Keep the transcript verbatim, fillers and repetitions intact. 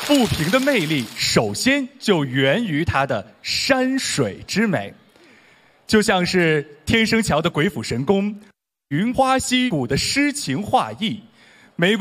富平的魅力首先就源于它的山水之美，就像是天生桥的鬼斧神工，云花溪谷的诗情画意，